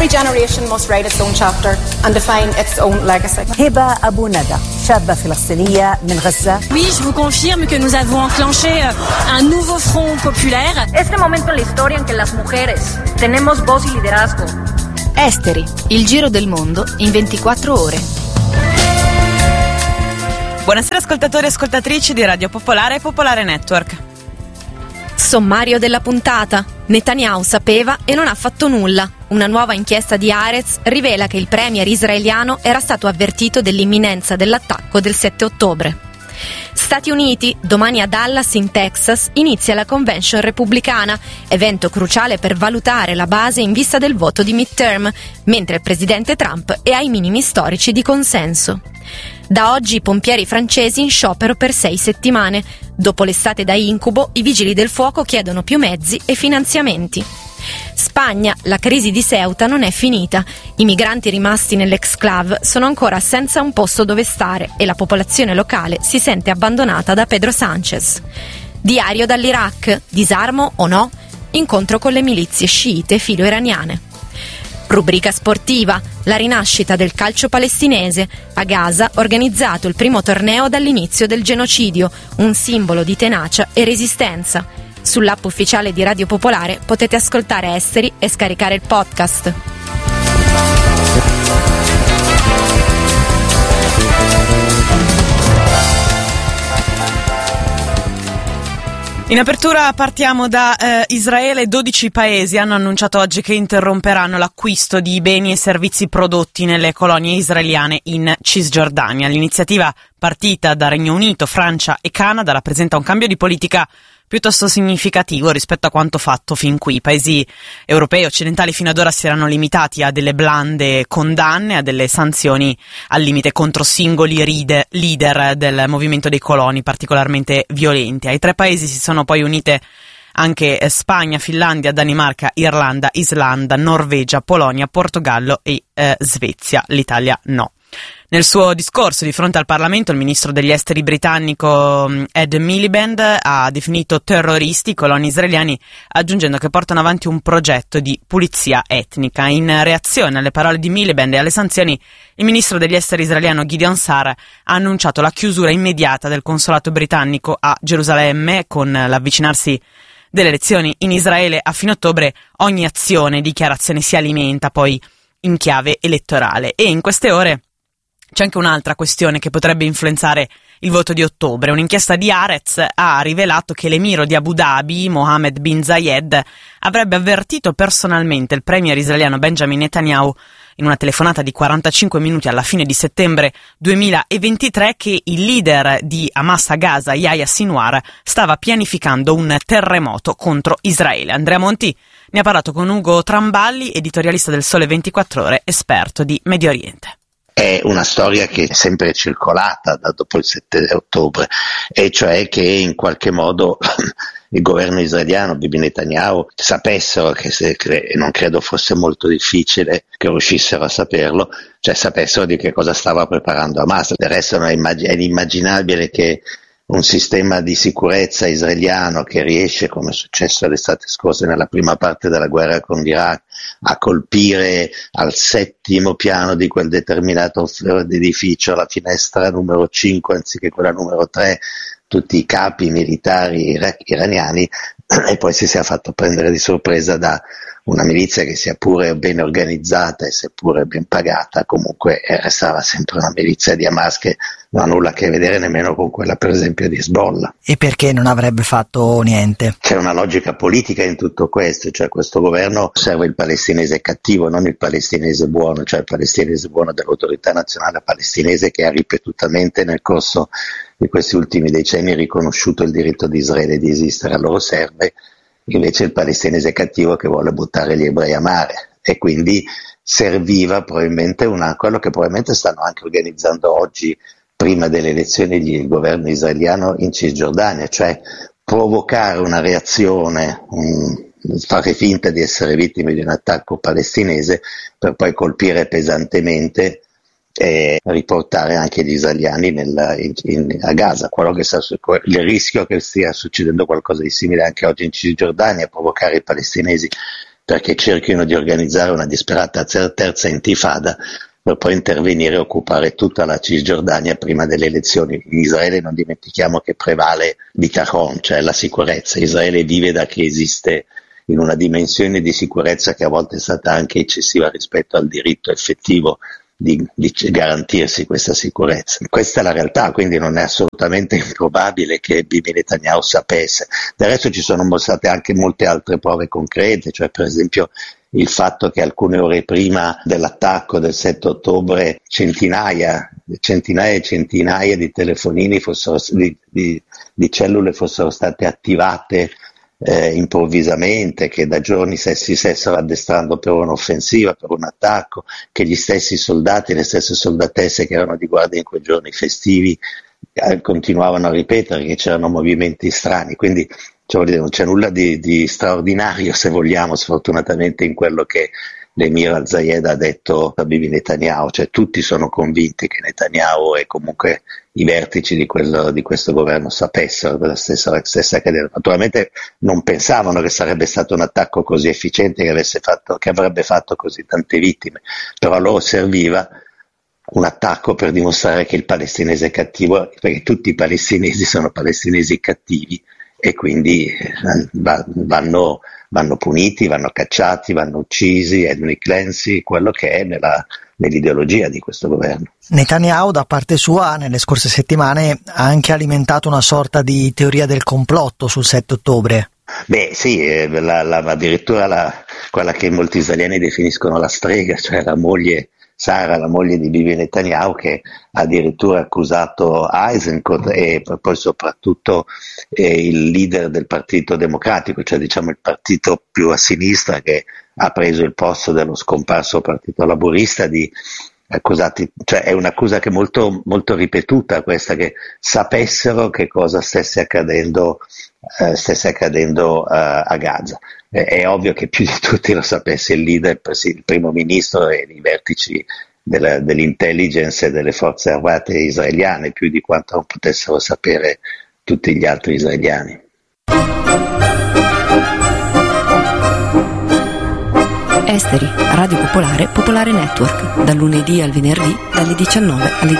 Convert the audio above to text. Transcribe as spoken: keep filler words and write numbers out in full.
Every generation must write its own chapter and define its own legacy. هبة أبو ندى شابة فلسطينية من غزة. Oui, je vous confirme que nous avons enclenché un nouveau front populaire. Este momento en la historia en que las mujeres tenemos voz y liderazgo. Esteri, il giro del mondo in ventiquattro ore. Buonasera ascoltatori e ascoltatrici di Radio Popolare e Popolare Network. Sommario della puntata. Netanyahu sapeva e non ha fatto nulla. Una nuova inchiesta di Haaretz rivela che il premier israeliano era stato avvertito dell'imminenza dell'attacco del sette ottobre. Stati Uniti, domani a Dallas in Texas inizia la convention repubblicana, evento cruciale per valutare la base in vista del voto di midterm, mentre il presidente Trump è ai minimi storici di consenso. Da oggi i pompieri francesi in sciopero per sei settimane. Dopo l'estate da incubo, i vigili del fuoco chiedono più mezzi e finanziamenti. Spagna, la crisi di Ceuta non è finita. I migranti rimasti nell'exclave sono ancora senza un posto dove stare e la popolazione locale si sente abbandonata da Pedro Sánchez. Diario dall'Iraq, disarmo o no? Incontro con le milizie sciite filo-iraniane. Rubrica sportiva, la rinascita del calcio palestinese. A Gaza organizzato il primo torneo dall'inizio del genocidio, un simbolo di tenacia e resistenza. Sull'app ufficiale di Radio Popolare potete ascoltare Esteri e scaricare il podcast. In apertura partiamo da eh, Israele. dodici paesi hanno annunciato oggi che interromperanno l'acquisto di beni e servizi prodotti nelle colonie israeliane in Cisgiordania. L'iniziativa, partita da Regno Unito, Francia e Canada, rappresenta un cambio di politica piuttosto significativo rispetto a quanto fatto fin qui. I paesi europei e occidentali fino ad ora si erano limitati a delle blande condanne, a delle sanzioni al limite contro singoli ride, leader del movimento dei coloni particolarmente violenti. Ai tre paesi si sono poi unite anche Spagna, Finlandia, Danimarca, Irlanda, Islanda, Norvegia, Polonia, Portogallo e eh, Svezia. L'Italia no. Nel suo discorso di fronte al Parlamento, il ministro degli esteri britannico Ed Miliband ha definito terroristi i coloni israeliani, aggiungendo che portano avanti un progetto di pulizia etnica. In reazione alle parole di Miliband e alle sanzioni, il ministro degli esteri israeliano Gideon Sa'ar ha annunciato la chiusura immediata del consolato britannico a Gerusalemme. Con l'avvicinarsi delle elezioni in Israele a fine ottobre, ogni azione e dichiarazione si alimenta poi in chiave elettorale. E in queste ore c'è anche un'altra questione che potrebbe influenzare il voto di ottobre. Un'inchiesta di Haaretz ha rivelato che l'emiro di Abu Dhabi, Mohammed bin Zayed, avrebbe avvertito personalmente il premier israeliano Benjamin Netanyahu in una telefonata di quarantacinque minuti alla fine di settembre duemilaventitré che il leader di Hamas a Gaza, Yahya Sinwar, stava pianificando un terremoto contro Israele. Andrea Monti ne ha parlato con Ugo Tramballi, editorialista del Sole ventiquattro Ore, esperto di Medio Oriente. È una storia che è sempre circolata da dopo il sette ottobre, e cioè che in qualche modo il governo israeliano, Bibi Netanyahu, sapessero che, se, e non credo fosse molto difficile che riuscissero a saperlo, cioè sapessero di che cosa stava preparando Hamas. Del resto è inimmaginabile che un sistema di sicurezza israeliano che riesce, come è successo l'estate scorsa nella prima parte della guerra con l'Iraq, a colpire al settimo piano di quel determinato edificio, la finestra numero cinque anziché quella numero tre, tutti i capi militari ira- iraniani, e poi si sia fatto prendere di sorpresa da una milizia che, sia pure ben organizzata e seppure ben pagata, comunque restava sempre una milizia di Hamas che non ha nulla a che vedere nemmeno con quella per esempio di Hezbollah. E perché non avrebbe fatto niente? C'è una logica politica in tutto questo, cioè questo governo serve il palestinese cattivo, non il palestinese buono, cioè il palestinese buono dell'autorità nazionale palestinese che ha ripetutamente nel corso di questi ultimi decenni riconosciuto il diritto di Israele di esistere. A loro serve invece il palestinese cattivo che vuole buttare gli ebrei a mare, e quindi serviva probabilmente una, quello che probabilmente stanno anche organizzando oggi prima delle elezioni il governo israeliano in Cisgiordania, cioè provocare una reazione, um, fare finta di essere vittime di un attacco palestinese per poi colpire pesantemente e riportare anche gli israeliani nel, in, in, a Gaza. Quello che sta, il rischio che stia succedendo qualcosa di simile anche oggi in Cisgiordania, provocare i palestinesi perché cerchino di organizzare una disperata terza intifada per poi intervenire e occupare tutta la Cisgiordania prima delle elezioni. In Israele non dimentichiamo che prevale bitachon, cioè la sicurezza. Israele vive da che esiste in una dimensione di sicurezza che a volte è stata anche eccessiva rispetto al diritto effettivo di, di garantirsi questa sicurezza. Questa è la realtà, quindi non è assolutamente improbabile che Bibi Netanyahu sapesse. Del resto ci sono state anche molte altre prove concrete, cioè per esempio il fatto che alcune ore prima dell'attacco del sette ottobre centinaia, centinaia e centinaia di telefonini fossero, di, di, di cellule fossero state attivate eh, improvvisamente, che da giorni si stessero addestrando per un'offensiva, per un attacco, che gli stessi soldati, le stesse soldatesse che erano di guardia in quei giorni festivi eh, continuavano a ripetere che c'erano movimenti strani, quindi cioè, non c'è nulla di, di straordinario, se vogliamo, sfortunatamente, in quello che l'Emir al-Zayed ha detto a Bibi Netanyahu, cioè tutti sono convinti che Netanyahu e comunque i vertici di, quello, di questo governo sapessero della stessa, stessa accadere. Naturalmente non pensavano che sarebbe stato un attacco così efficiente che, avesse fatto, che avrebbe fatto così tante vittime, però a loro serviva un attacco per dimostrare che il palestinese è cattivo, perché tutti i palestinesi sono palestinesi cattivi e quindi vanno, vanno puniti, vanno cacciati, vanno uccisi, ethnic cleansing, quello che è nella, nell'ideologia di questo governo. Netanyahu da parte sua nelle scorse settimane ha anche alimentato una sorta di teoria del complotto sul sette ottobre. Beh sì, la, la, addirittura la, quella che molti israeliani definiscono la strega, cioè la moglie Sara, la moglie di Bibi Netanyahu, che ha addirittura accusato Eisenkot e poi soprattutto eh, il leader del Partito Democratico, cioè diciamo il partito più a sinistra che ha preso il posto dello scomparso Partito Laburista, di accusati, cioè è un'accusa che è molto, molto ripetuta questa, che sapessero che cosa stesse accadendo, eh, stesse accadendo uh, a Gaza. Eh, è ovvio che più di tutti lo sapesse il leader, il primo ministro e i vertici della, dell'intelligence e delle forze armate israeliane, più di quanto non potessero sapere tutti gli altri israeliani. Esteri, Radio Popolare, Popolare Network, dal lunedì al venerdì, dalle diciannove alle